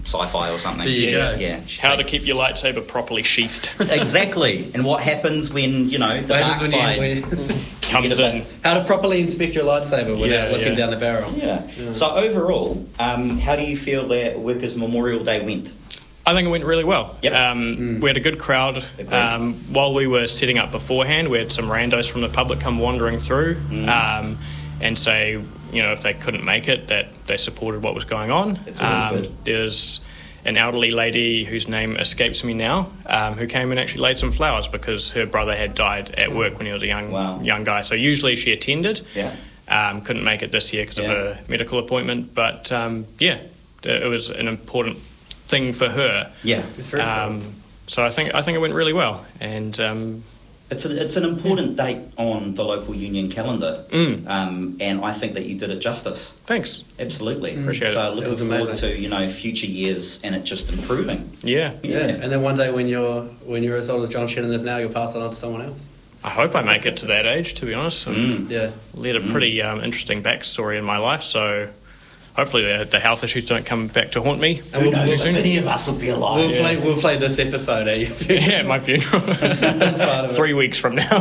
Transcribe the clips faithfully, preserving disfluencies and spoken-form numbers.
sci-fi or something. There you Yeah. go. Yeah. How to keep your lightsaber properly sheathed Exactly. And what happens when, you know, the What dark happens side... when you- when- comes get a in. bit- How to properly inspect your lightsaber without Yeah, looking yeah. down the barrel. Yeah. Yeah. So overall, um, how do you feel that Workers' Memorial Day went? I think it went really well. Yep. Um, Mm. We had a good crowd. Agreed. Um, while we were setting up beforehand, we had some randos from the public come wandering through Mm. um, and say, you know, if they couldn't make it, that they supported what was going on. That's always Um, good. There's an elderly lady whose name escapes me now, um, who came and actually laid some flowers because her brother had died at work when he was a young Wow. young guy. So usually she attended. Yeah. Um, couldn't make it this year because Yeah. of a medical appointment, but um, yeah, it was an important thing for her. Yeah. It's very Um, so I think I think it went really well, and um, It's, a, it's an important date on the local union calendar, Mm. um, and I think that you did it justice. thanks. Absolutely. Appreciate so it. looking It was forward amazing. to, you know, future years and it just improving. Yeah, Yeah. and then one day when you're when you're as old as John Shannon is now, you'll pass it on to someone else. I hope I make it to that age. To be honest, I've Mm. Yeah, led a pretty um, interesting backstory in my life, so hopefully the, the health issues don't come back to haunt me. and we'll, Who knows we'll, if any of us will be alive. we'll play we'll play this episode at your funeral. Yeah, my funeral. That's part of it. Three weeks from now.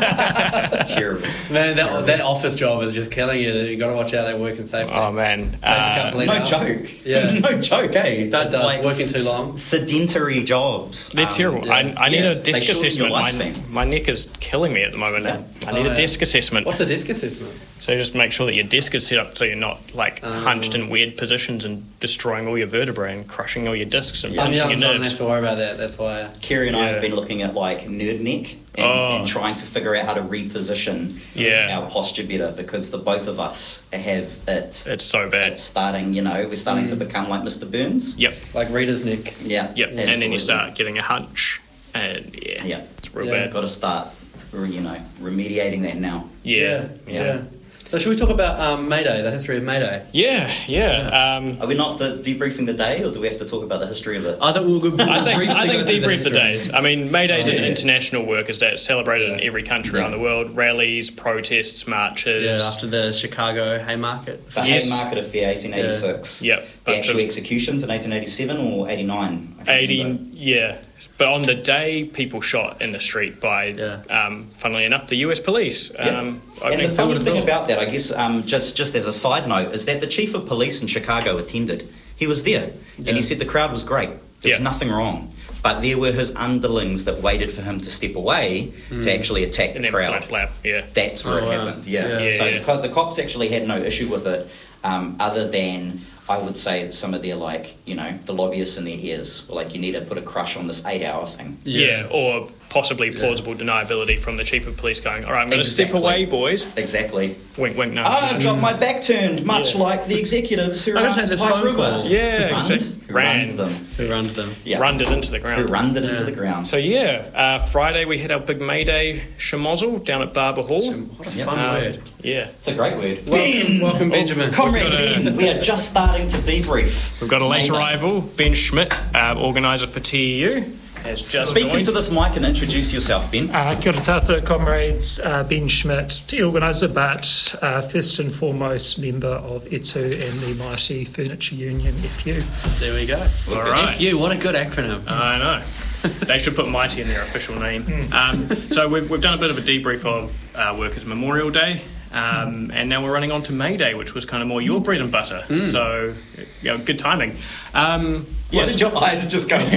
Terrible. Man, that, that office job is just killing you. You got to watch out they work in safety. Oh man, Make a couple uh, of No hours. joke. Yeah. no joke, eh? That, It does. Working too long. s- sedentary jobs. they're um, terrible. yeah. I, I need Yeah, a they desk shorten your assessment. My, lifespan. my neck is killing me at the moment. Yeah. I need Oh, a yeah. desk assessment. What's the desk assessment? So just make sure that your desk is set up so you're not like Oh. hunched in weird positions and destroying all your vertebrae and crushing all your discs and I'm punching young, your so I don't nerves. have to worry about that. That's why. Kerry and I Yeah. have been looking at like Nerd Neck and, Oh. and trying to figure out how to reposition Yeah. our posture better because the both of us have it. It's so bad. It's starting, you know, we're starting Mm. to become like Mister Burns. Yep, Like Reader's Neck. Yeah. yep. And then absolutely. you start getting a hunch, and yeah, Yeah. it's real Yeah. bad. Got to start, you know, remediating that now. Yeah, yeah. yeah, So should we talk about um, May Day, the history of May Day? yeah, yeah. Um, Are we not de- debriefing the day, or do we have to talk about the history of it? I think we'll, we'll I think briefly I think go through debrief the history. days. I mean, May Day is Yeah. an international workers' day. It's celebrated in Yeah. every country Yeah. around the world. Rallies, protests, marches. Yeah, after the Chicago Haymarket. The Yes. Haymarket Affair, eighteen eighty-six. Yep, The bunch actual of executions in eighteen eighty-seven or eighty-nine? I can't eighty, remember. yeah. But on the day, people shot in the street by, Yeah. um, funnily enough, the U S police. Yeah. Um, And opening the fire funny with thing bullets. about that, I guess, um, just just as a side note, is that the chief of police in Chicago attended. He was there, Yeah. and he said the crowd was great. There was Yeah. nothing wrong. But there were his underlings that waited for him to step away to actually attack and the then crowd. blap, blap, yeah. That's where Oh, it wow. happened. Yeah. Yeah. Yeah, so yeah. The, co- the cops actually had no issue with it, um, other than I would say that some of their like you know the lobbyists in their ears were like, you need to put a crush on this eight-hour thing. Yeah. or possibly Yeah. plausible deniability from the chief of police going, all right, I'm going to step Exactly. away, boys. Exactly. Wink, wink, no. Oh, I've got my back turned, much Yeah. like the executives who I'm gonna run take this Pipe phone River. call. Yeah, Who runned, exactly. who Ran. runned them. Who runs them? Yeah. Runned it into the Who ground. runned it into Yeah. the ground. So yeah, uh, Friday we had our big May Day schmozzle down at Barber Hall. What a Yep. fun Um, word. Yeah, It's a great word. Welcome, welcome Benjamin. Comrade We've got a- Ben, we are just starting to debrief. we've got a late Mayday. arrival, Ben Schmidt, uh, organiser for T E U, has just Speak joined. into this mic and introduce yourself, Ben. Uh, kia ora tata, comrades, uh, Ben Schmidt, Te Organiser, but uh, first and foremost member of E T U and the Mighty Furniture Union, F U. There we go. All right. F U, what a good acronym. I know. They should put Mighty in their official name. Um, so we've, we've done a bit of a debrief of uh, Workers' Memorial Day, um, and now we're running on to May Day, which was kind of more your bread and butter. So, you know, good timing. Um, Why yes, did your eyes just go? What?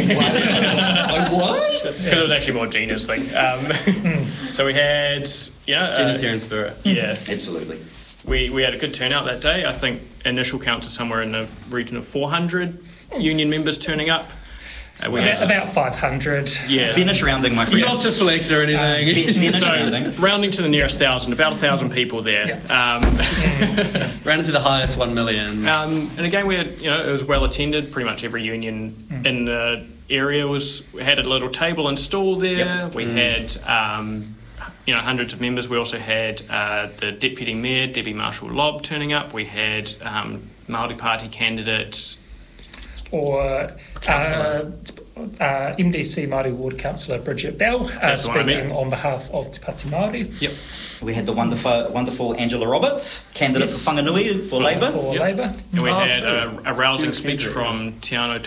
Like, what? because it was actually more Gina's thing. Um, so we had, yeah, Gina's uh, here in spirit. yeah, Absolutely. we, we had a good turnout that day. I think initial counts are somewhere in the region of four hundred union members turning up. Uh, we About, had, about five hundred. yeah. Finish rounding, my friend. Not to flex or anything. Finish So, rounding. rounding to the nearest thousand, about a thousand people there. Um, Ran to the highest one million. um, and again, we had, you know, it was well attended. Pretty much every union in the area was had a little table and stool there. Yep. We had, um, you know, hundreds of members. We also had uh, the deputy mayor, Debbie Marshall Lobb, turning up. We had um, Māori Party candidates. Or uh, Councillor. uh, M D C Māori Ward Councillor Bridget Bell uh, That's the one I speaking meant. on behalf of Te Pāti Māori Yep. We had the wonderful, wonderful Angela Roberts, candidate Yes. for Whanganui for Labour. for Yep. Labour. And we Oh, had true. a, a rousing She was speech candidate, from Te Ano